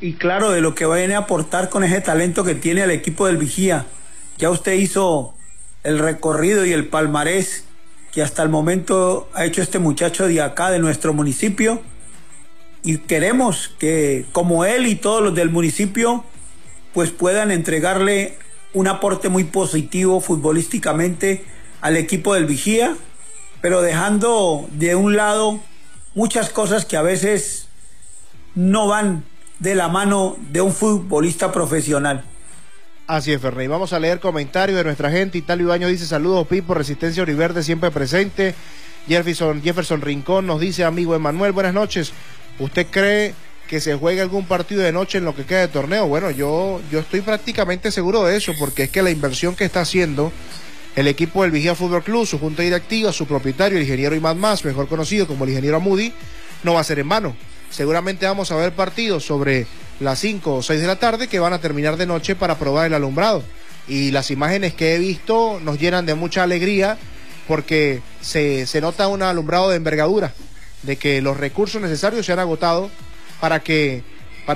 y claro de lo que viene a aportar con ese talento que tiene el equipo del Vigía. Ya usted hizo el recorrido y el palmarés que hasta el momento ha hecho este muchacho de acá, de nuestro municipio, y queremos que como él y todos los del municipio pues puedan entregarle un aporte muy positivo futbolísticamente al equipo del Vigía, pero dejando de un lado muchas cosas que a veces no van de la mano de un futbolista profesional. Así es, Ferney. Vamos a leer comentarios de nuestra gente. Italio Ibaño dice: saludos, Pipo, Resistencia Oriverde siempre presente. Jefferson Rincón nos dice: amigo Emanuel, buenas noches. ¿Usted cree que se juegue algún partido de noche en lo que queda de torneo? Bueno, yo estoy prácticamente seguro de eso, porque es que la inversión que está haciendo el equipo del Vigía Fútbol Club, su junta directiva, su propietario, el ingeniero Imad Mas, mejor conocido como el ingeniero Amudi, no va a ser en vano. Seguramente vamos a ver partidos sobre las 5 o 6 de la tarde que van a terminar de noche para probar el alumbrado. Y las imágenes que he visto nos llenan de mucha alegría, porque se nota un alumbrado de envergadura, de que los recursos necesarios se han agotado para que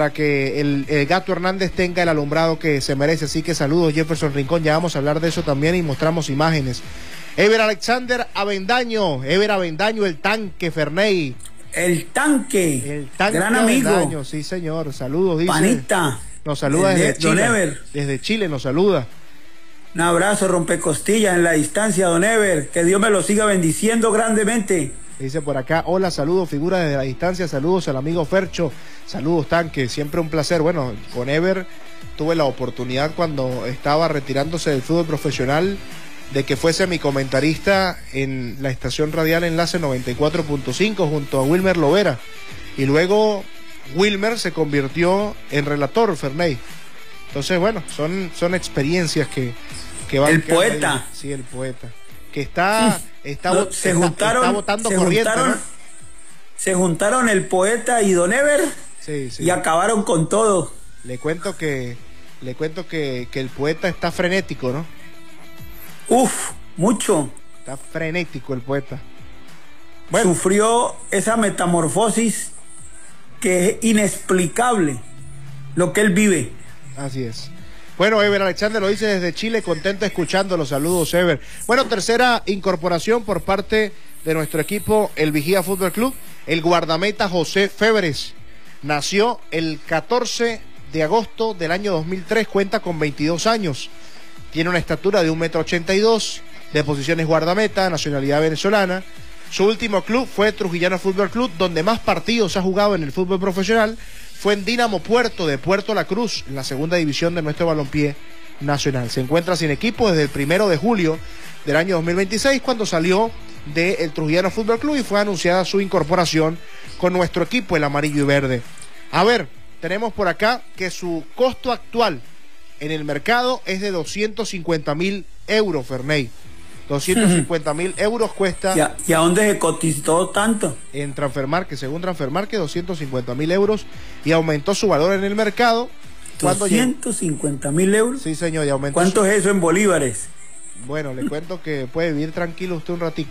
el Gato Hernández tenga el alumbrado que se merece. Así que saludos, Jefferson Rincón, ya vamos a hablar de eso también y mostramos imágenes. Ever Alexander Avendaño, el tanque Ferney. El tanque gran amigo. Avendaño, sí señor, saludos, dice. Panita. Nos saluda desde Chile. Don Ever. Desde Chile nos saluda. Un abrazo, rompecostillas en la distancia, don Ever. Que Dios me lo siga bendiciendo grandemente. Dice por acá: hola, saludos, figura desde la distancia, saludos al amigo Fercho, saludos, tanque, siempre un placer. Bueno, con Ever tuve la oportunidad, cuando estaba retirándose del fútbol profesional, de que fuese mi comentarista en la estación radial Enlace 94.5 junto a Wilmer Lovera, y luego Wilmer se convirtió en relator, Ferney. Entonces, bueno, son experiencias que van. El poeta. Ahí. Sí, el poeta. Que está botando corriente, ¿no? Se juntaron el poeta y don Ever, sí. Y acabaron con todo. Le cuento que el poeta está frenético, ¿no? Uf, mucho. Está frenético el poeta. Bueno. Sufrió esa metamorfosis que es inexplicable lo que él vive. Así es. Bueno, Ever Alexander lo dice desde Chile, contento escuchando los saludos, Ever. Bueno, tercera incorporación por parte de nuestro equipo, el Vigía Fútbol Club, el guardameta José Febres. Nació el 14 de agosto del año 2003, cuenta con 22 años. Tiene una estatura de 1,82 m, de posición es guardameta, nacionalidad venezolana. Su último club fue Trujillano Fútbol Club, donde más partidos ha jugado en el fútbol profesional fue en Dinamo Puerto de Puerto La Cruz, en la segunda división de nuestro balompié nacional. Se encuentra sin equipo desde el 1 de julio del año 2026, cuando salió del Trujillano Fútbol Club y fue anunciada su incorporación con nuestro equipo, el amarillo y verde. A ver, tenemos por acá que su costo actual en el mercado es de 250.000 euros, Ferney. 250.000 euros cuesta. ¿Y a dónde se cotizó tanto? En Transfermarkt, según Transfermarkt, 250.000 euros, y aumentó su valor en el mercado. 250.000 euros. Sí, señor, y aumentó. ¿Cuánto es eso en bolívares? Bueno, le cuento que puede vivir tranquilo usted un ratico.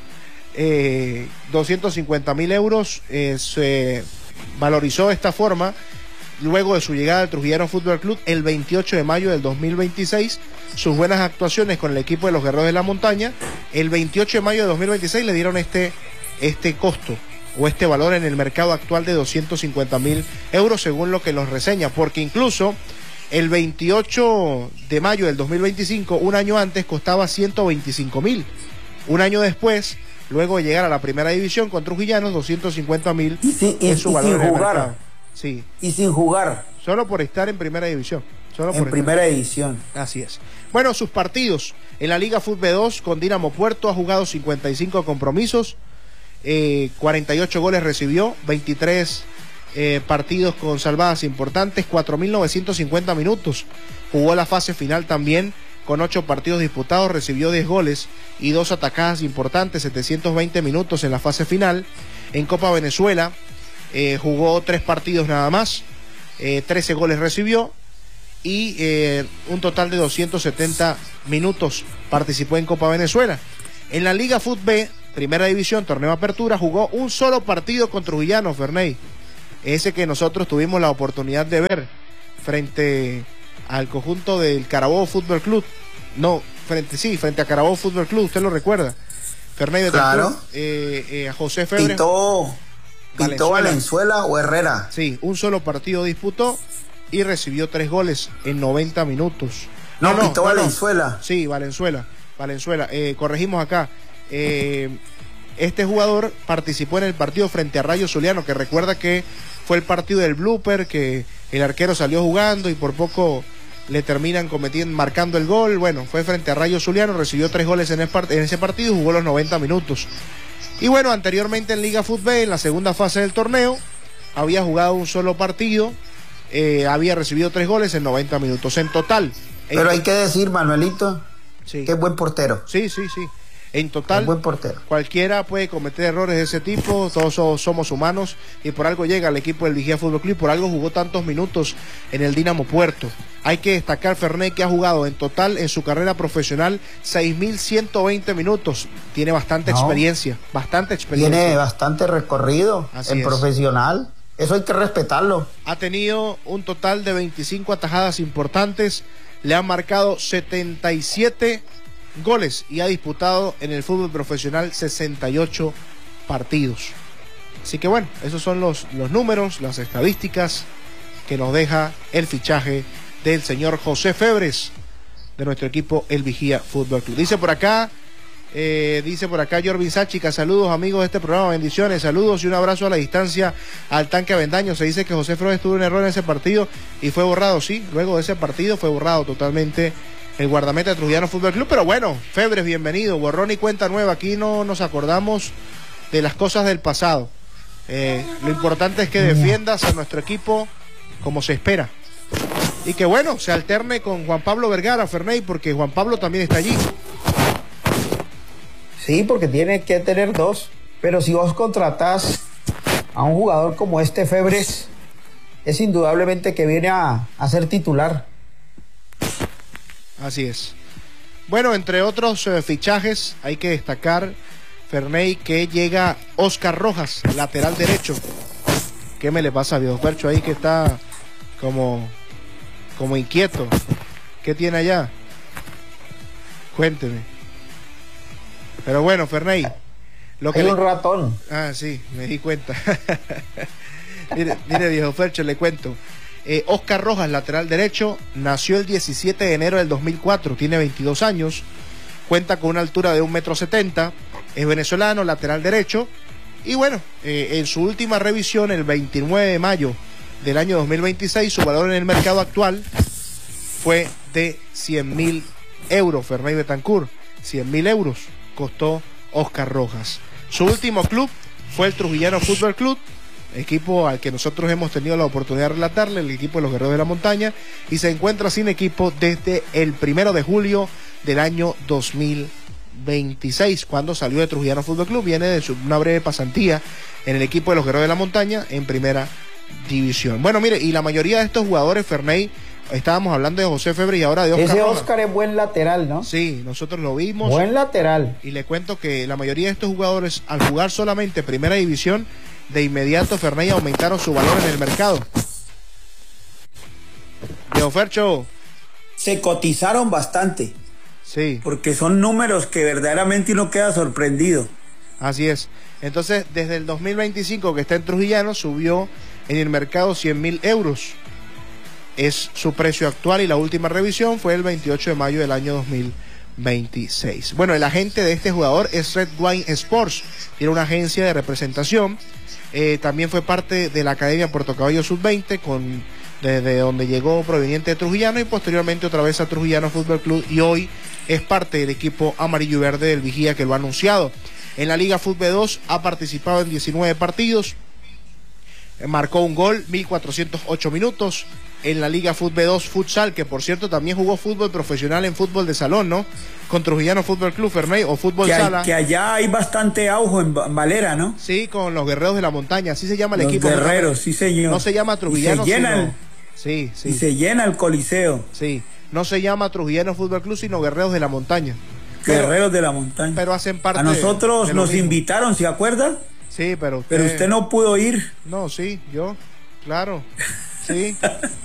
250.000 euros se valorizó de esta forma luego de su llegada al Trujillano Fútbol Club el 28 de mayo del 2026. Sus buenas actuaciones con el equipo de los Guerreros de la Montaña, el 28 de mayo de 2026 le dieron este costo o este valor en el mercado actual de 250.000 euros, según lo que nos reseña, porque incluso el 28 de mayo del 2025, un año antes, costaba 125.000. Un año después, luego de llegar a la primera división con Trujillanos, 250.000 es su valor en el mercado. Sí. Y sin jugar. Solo por estar en primera división. En primera división. Así es. Bueno, sus partidos en la Liga Fútbol 2 con Dinamo Puerto: ha jugado 55 compromisos, 48 goles recibió, 23 partidos con salvadas importantes, 4.950 minutos. Jugó la fase final también con 8 partidos disputados, recibió 10 goles y 2 atacadas importantes, 720 minutos en la fase final. En Copa Venezuela jugó 3 partidos nada más, 13 goles recibió y un total de 270 minutos participó en Copa Venezuela. En la Liga Fútbol B, primera división, torneo apertura, jugó un solo partido con Trujillano, Ferney. ese que nosotros tuvimos la oportunidad de ver frente al conjunto del Carabobo Fútbol Club. No, frente a Carabobo Fútbol Club, usted lo recuerda. Fernández Claro. A José Febres. Pitó Valenzuela o Herrera. Sí, un solo partido disputó y recibió 3 goles en 90 minutos. Pitó Valenzuela. Sí, Valenzuela. Corregimos acá. Este jugador participó en el partido frente a Rayo Zuliano, que recuerda que fue el partido del blooper, que el arquero salió jugando y por poco le terminan marcando el gol. Bueno, fue frente a Rayo Zuliano, recibió 3 goles en ese partido y jugó los 90 minutos. Y bueno, anteriormente en Liga Fútbol, en la segunda fase del torneo, había jugado un solo partido, había recibido 3 goles en 90 minutos. En total. Pero hay que decir, Manuelito, sí, que es buen portero. Sí. En total, buen portero. Cualquiera puede cometer errores de ese tipo, todos somos humanos y por algo llega al equipo del Vigía Fútbol Club, por algo jugó tantos minutos en el Dinamo Puerto. Hay que destacar Fernet, que ha jugado en total en su carrera profesional 6.120 minutos. Tiene bastante experiencia. Tiene bastante recorrido Así es. Profesional. Eso hay que respetarlo. Ha tenido un total de 25 atajadas importantes, le han marcado 77 goles y ha disputado en el fútbol profesional 68 partidos. Así que bueno, esos son los números, las estadísticas que nos deja el fichaje del señor José Febres de nuestro equipo El Vigía Fútbol Club. Dice por acá Jorvin Sáchica, saludos amigos de este programa, bendiciones, saludos y un abrazo a la distancia al Tanque Avendaño. Se dice que José Febres tuvo un error en ese partido y fue borrado, sí, luego de ese partido fue borrado totalmente el guardameta de Trujillano Fútbol Club, pero bueno, Febres, bienvenido, borrón y cuenta nueva, aquí no nos acordamos de las cosas del pasado. Lo importante es que defiendas a nuestro equipo como se espera. Y que bueno, se alterne con Juan Pablo Vergara, Ferney, porque Juan Pablo también está allí. Sí, porque tiene que tener 2. Pero si vos contratás a un jugador como este Febres, es indudablemente que viene a ser titular. Así es. Bueno, entre otros fichajes, hay que destacar, Ferney, que llega Oscar Rojas, lateral derecho. ¿Qué me le pasa a Viejo Percho ahí que está como inquieto? ¿Qué tiene allá? Cuénteme. Pero bueno, Ferney, Hay un ratón. Ah, sí, me di cuenta. mire, Viejo Percho, le cuento. Oscar Rojas, lateral derecho, nació el 17 de enero del 2004, tiene 22 años, cuenta con una altura de 1,70 m, es venezolano, lateral derecho, y bueno, en su última revisión, el 29 de mayo del año 2026, su valor en el mercado actual fue de 100.000 euros, Fernández Betancourt, 100.000 euros costó Oscar Rojas. Su último club fue el Trujillano Fútbol Club, equipo al que nosotros hemos tenido la oportunidad de relatarle, el equipo de los Guerreros de la Montaña, y se encuentra sin equipo desde el 1 de julio del año 2026, cuando salió de Trujillano Fútbol Club. Viene de una breve pasantía en el equipo de los Guerreros de la Montaña en primera división. Bueno, mire, y la mayoría de estos jugadores, Ferney, estábamos hablando de José Febres y ahora de Oscar. Ese Oscar es buen lateral, ¿no? Sí, nosotros lo vimos. Buen lateral. Y le cuento que la mayoría de estos jugadores, al jugar solamente primera división, de inmediato, Ferney, aumentaron su valor en el mercado. Viejo Fercho. Se cotizaron bastante. Sí. Porque son números que verdaderamente uno queda sorprendido. Así es. Entonces, desde el 2025 que está en Trujillano, subió en el mercado 100.000 euros. Es su precio actual y la última revisión fue el 28 de mayo del año 2026. Bueno, el agente de este jugador es Red Wine Sports. Tiene una agencia de representación. También fue parte de la Academia Puerto Caballo Sub-20, desde donde llegó proveniente de Trujillano y posteriormente otra vez a Trujillano Fútbol Club, y hoy es parte del equipo amarillo y verde del Vigía, que lo ha anunciado. En la Liga Fútbol 2 ha participado en 19 partidos, marcó un gol, 1.408 minutos. En la Liga Fútbol 2 Futsal, que por cierto también jugó fútbol profesional en fútbol de salón, ¿no? Con Trujillano Fútbol Club, Fermey, o fútbol sala. Que allá hay bastante auge en Valera, ¿no? Sí, con los Guerreros de la Montaña, así se llama el los equipo. Los Guerreros, sí señor. No se llama Trujillano, y se llena sino... Sí. Y se llena el Coliseo. Sí, no se llama Trujillano Fútbol Club, sino Guerreros de la Montaña. Guerreros de la Montaña. Pero hacen parte. A nosotros de nos mismo. Invitaron, ¿se acuerda? Sí, pero usted no pudo ir. No, sí, yo. Claro, sí.